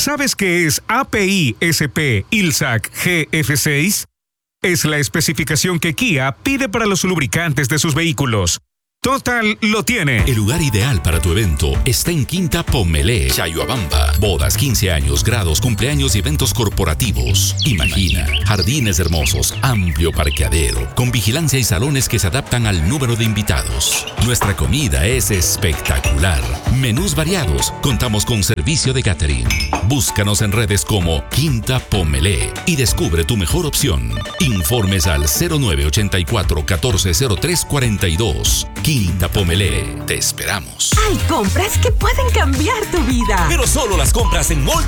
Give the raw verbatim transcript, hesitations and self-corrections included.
¿Sabes qué es A P I S P I L S A C G F seis? Es la especificación que Kia pide para los lubricantes de sus vehículos. Total lo tiene. El lugar ideal para tu evento está en Quinta Pomelé, Chayuabamba. Bodas, quince años, grados, cumpleaños y eventos corporativos. Imagina, jardines hermosos, amplio parqueadero, con vigilancia y salones que se adaptan al número de invitados. Nuestra comida es espectacular. Menús variados. Contamos con servicio de catering. Búscanos en redes como Quinta Pomelé y descubre tu mejor opción. Informes al cero nueve ochenta y cuatro catorce cero tres cuarenta y dos. Quinta Pomelé, te esperamos. Hay compras que pueden cambiar tu vida. Pero solo las compras en Mall